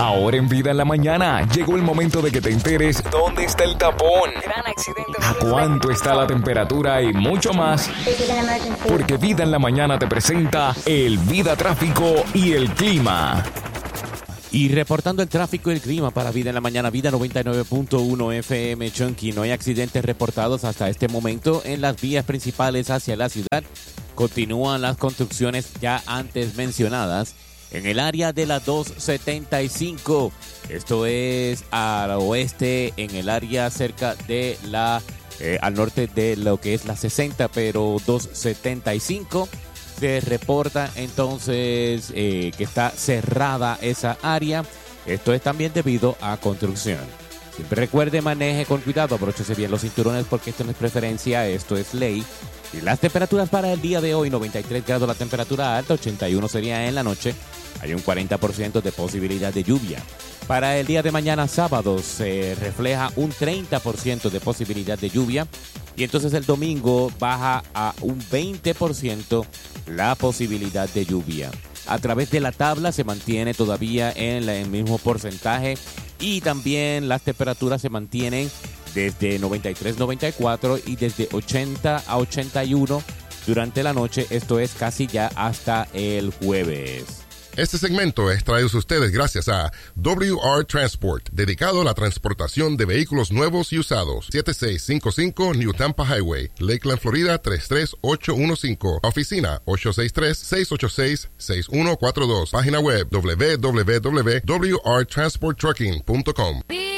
Ahora en Vida en la Mañana llegó el momento de que te enteres dónde está el tapón, Gran accidente. a cuánto está la temperatura y mucho más. Porque Vida en la Mañana te presenta el Vida Tráfico y el Clima. Y reportando el tráfico y el clima para Vida en la Mañana, Vida 99.1 FM Chunky. No hay accidentes reportados hasta este momento en las vías principales hacia la ciudad. Continúan las construcciones ya antes mencionadas en el área de la 275. Esto es al oeste, en el área cerca de la, al norte de lo que es la 60, pero 275. Se reporta entonces que está cerrada esa área. Esto es también debido a construcción. Siempre recuerde, maneje con cuidado, abróchese bien los cinturones porque esto no es preferencia, esto es ley. Y las temperaturas para el día de hoy: 93 grados la temperatura alta, 81 sería en la noche. Hay un 40% de posibilidad de lluvia. Para el día de mañana, sábado, se refleja un 30% de posibilidad de lluvia. Y entonces el domingo baja a un 20% la posibilidad de lluvia. A través de la tabla se mantiene todavía en el mismo porcentaje. Y también las temperaturas se mantienen desde 93, 94 y desde 80 a 81 durante la noche. Esto es casi ya hasta el jueves. Este segmento es traído a ustedes gracias a WR Transport, dedicado a la transportación de vehículos nuevos y usados. 7655 New Tampa Highway, Lakeland, Florida 33815. Oficina 863-686-6142. Página web www.wrtransporttrucking.com.